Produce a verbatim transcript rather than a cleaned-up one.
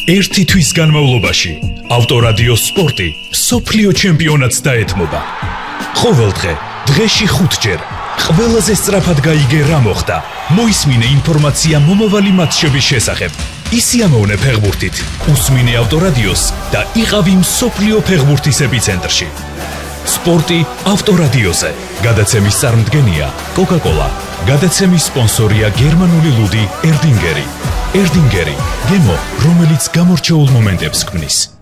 ერთი თვის განმავლობაში ავტორადიო სპორტი მსოფლიო ჩემპიონატს დაეთმობა. ყოველდღე, დღეში ხუთჯერ, ყველაზე სწრაფად გაიგე რა მოხდა. მოისმინე ინფორმაცია მომავალი მატჩების შესახებ. ისიამოვნე ფეხბურთით, უსმინე ავტორადიოს და იყავი მსოფლიო ფეხბურთის ეპიცენტრში. სპორტი ავტორადიოზე. გადაცემის წარმდგენია კოკა-კოლა. გადაცემის სპონსორია გერმანული ლუდი ერდინგერი. ერდინგერი, გემო, რომელიც გამორჩეულ მომენტებს ქმნის.